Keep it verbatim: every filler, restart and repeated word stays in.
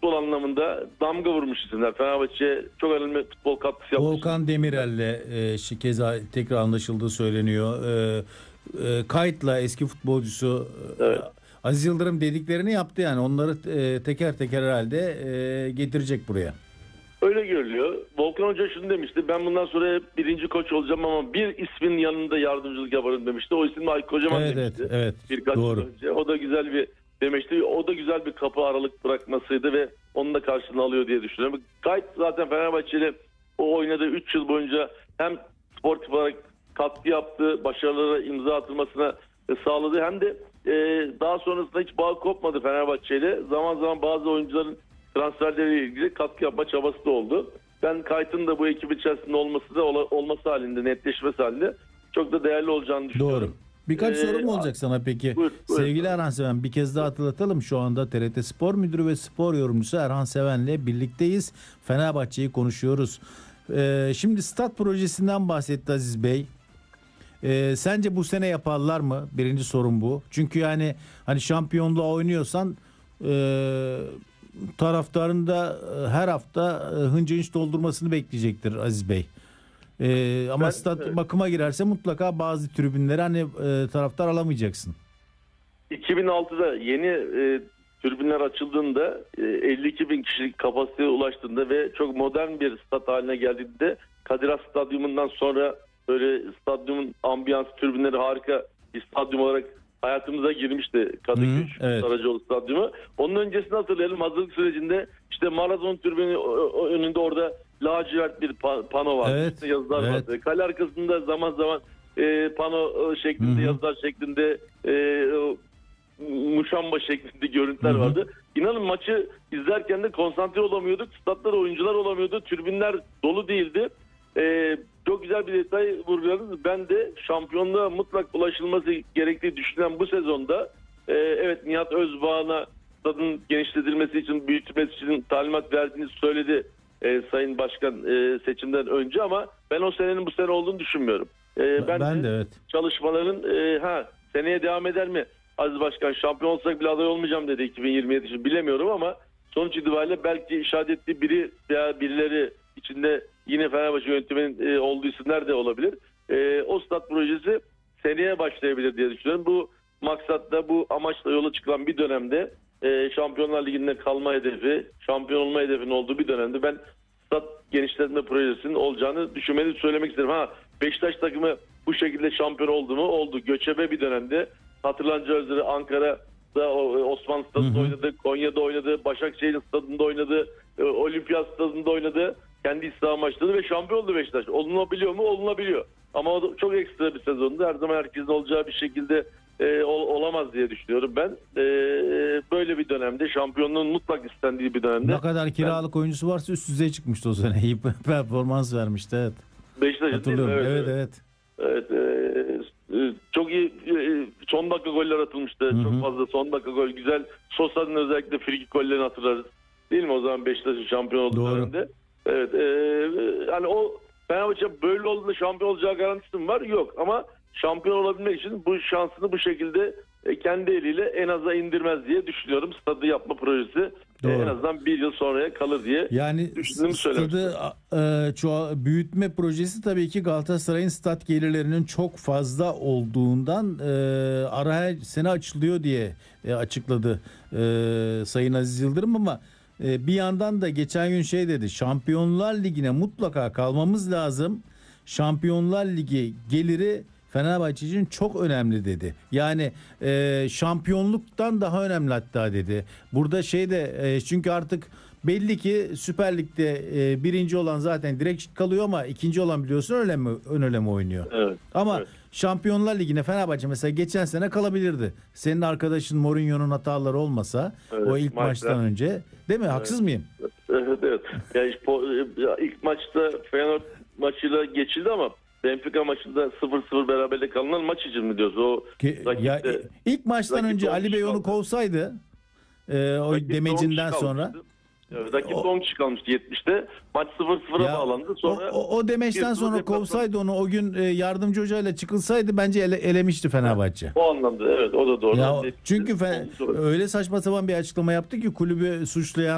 futbol anlamında damga vurmuş isimler. Fenerbahçe'ye çok önemli futbol katkısı yapmış. Volkan Demirel'le e, keza tekrar anlaşıldığı söyleniyor. E, e, Kayıt'la eski futbolcusu Evet. e, Aziz Yıldırım dediklerini yaptı yani. Onları e, teker teker herhalde e, getirecek buraya. Öyle görülüyor. Volkan Hoca şunu demişti. Ben bundan sonra hep birinci koç olacağım ama bir ismin yanında yardımcılık yaparım demişti. O isim Aykut Kocaman Evet, demişti. evet, evet. Birkaç Doğru. yıl önce. O da güzel bir demişti. O da güzel bir kapı aralık bırakmasıydı ve onun da karşılığını alıyor diye düşünüyorum. Kayıt zaten Fenerbahçe'yle o oynadığı üç yıl boyunca hem sportif olarak katkı yaptı, başarılara imza atılmasına sağladı. Hem de e, daha sonrasında hiç bağ kopmadı Fenerbahçe'yle. Zaman zaman bazı oyuncuların transferleriyle ilgili katkı yapma çabası da oldu. Ben Kayıt'ın da bu ekibin içerisinde olması da olması halinde, netleşmesi halinde çok da değerli olacağını düşünüyorum. Doğru. Birkaç Ee, sorum olacak sana peki. Buyur, buyur. Sevgili Erhan Seven, bir kez daha hatırlatalım. Şu anda T R T Spor Müdürü ve spor yorumcusu Erhan Seven'le birlikteyiz. Fenerbahçe'yi konuşuyoruz. Ee, şimdi stat projesinden bahsetti Aziz Bey. Ee, sence bu sene yaparlar mı? Birinci sorun bu. Çünkü yani hani şampiyonluğa oynuyorsan e, taraftarın da her hafta e, hınca hınç doldurmasını bekleyecektir Aziz Bey. Ee, ama Ben, stat evet. bakıma girerse mutlaka bazı tribünleri hani e, taraftar alamayacaksın. iki bin altıda yeni e, tribünler açıldığında e, elli iki bin kişilik kapasiteye ulaştığında ve çok modern bir stat haline geldiğinde Kadir Has Stadyumundan sonra böyle stadyumun ambiyans tribünleri harika bir stadyum olarak hayatımıza girmişti Kadıköy evet. Saracoğlu Stadyumu. Onun öncesini hatırlayalım. Hazırlık sürecinde işte Maradona tribünü önünde orada lacivert bir pano vardı. Evet, İşte yazılar evet. vardı. Kale arkasında zaman zaman e, pano şeklinde, Hı-hı. yazılar şeklinde, e, muşamba şeklinde görüntüler Hı-hı. vardı. İnanın maçı izlerken de konsantre olamıyorduk. Statlarda oyuncular olamıyordu. Tribünler dolu değildi. E, çok güzel bir detay vurguladınız. Ben de şampiyonluğa mutlak ulaşılması gerektiği düşünen bu sezonda e, evet Nihat Özbağ'ına stadın genişletilmesi için, büyütülmesi için talimat verdiğini söyledi e, Sayın Başkan e, seçimden önce ama ben o senenin bu sene olduğunu düşünmüyorum. E, ben, ben de, de evet. Çalışmaların e, ha seneye devam eder mi? Aziz Başkan şampiyon olsak bile aday olmayacağım dedi iki bin yirmi yedi için bilemiyorum ama sonuç itibariyle belki işaret ettiği biri veya birileri içinde yine Fenerbahçe yönetiminin e, olduğu isimler de olabilir. E, o stat projesi seneye başlayabilir diye düşünüyorum. Bu maksatla, bu amaçla yola çıkılan bir dönemde e, Şampiyonlar Ligi'nde kalma hedefi, şampiyon olma hedefinin olduğu bir dönemde ben stat genişletme projesinin olacağını düşünmeni söylemek isterim. Ha Beşiktaş takımı bu şekilde şampiyon oldu mu? Oldu. Göçebe bir dönemde. Hatırlanacağı üzere Ankara'da Osmanlı Stadı'nda hı hı. oynadı, Konya'da oynadı, Başakşehir Stadı'nda oynadı, Olimpiyat Stadı'nda oynadı. Kendi istihdam amaçladı ve şampiyon oldu Beşiktaş. Olunabiliyor mu? Olunabiliyor. Ama o da çok ekstra bir sezondu. Her zaman herkesin olacağı bir şekilde e, ol, olamaz diye düşünüyorum ben. E, böyle bir dönemde, şampiyonluğun mutlak istendiği bir dönemde. Ne kadar kiralık ben, oyuncusu varsa üst düzeye çıkmıştı o sene. İyi performans vermişti. Evet. Beşiktaş'ın değil mi? Evet, Evet. evet. evet. evet e, çok iyi e, son dakika goller atılmıştı. Hı hı. Çok fazla son dakika gol. Güzel. Sosa'nın özellikle frikik gollerini hatırlarız. Değil mi? O zaman Beşiktaş'ın şampiyon olduğu Doğru. dönemde. Evet. E, yani o Fenerbahçe böyle olduğunda şampiyon olacağı garantisi mi var? Yok. Ama şampiyon olabilmek için bu şansını bu şekilde e, kendi eliyle en aza indirmez diye düşünüyorum. Stadı yapma projesi e, en azından bir yıl sonraya kalır diye yani düşündüğümü stadı e, çoğa, büyütme projesi tabii ki Galatasaray'ın stat gelirlerinin çok fazla olduğundan e, ara her sene açılıyor diye e, açıkladı e, Sayın Aziz Yıldırım ama e, bir yandan da geçen gün şey dedi, Şampiyonlar Ligi'ne mutlaka kalmamız lazım. Şampiyonlar Ligi geliri Fenerbahçe için çok önemli dedi. Yani e, şampiyonluktan daha önemli hatta dedi. Burada şey de e, çünkü artık belli ki Süper Lig'de e, birinci olan zaten direkt kalıyor ama ikinci olan biliyorsun öyle mi ön öyle mi oynuyor? Evet. Ama evet. Şampiyonlar Ligi'ne Fenerbahçe mesela geçen sene kalabilirdi. Senin arkadaşın Mourinho'nun hataları olmasa evet, o ilk maçtan maçlar. önce değil mi? Evet. Haksız mıyım? Evet evet. Yani ilk maçta Fenerbahçe maçıyla geçildi ama Benfica maçında sıfır sıfır beraberlik kalınan maç için mi diyoruz? O Ki, rakipte, ya, ilk maçtan önce Ali Bey onu kovsaydı e, o rakip demecinden sonra evet, rakip on kişi kalmıştı yetmişte. Maç sıfır sıfıra bağlandı. Sonra o, o, o demeçten sonra kovsaydı onu o gün e, yardımcı hocayla çıkılsaydı bence ele, elemişti Fenerbahçe. O anlamda evet o da doğru. Ya, çünkü fe, öyle saçma sapan bir açıklama yaptı ki kulübü suçlayan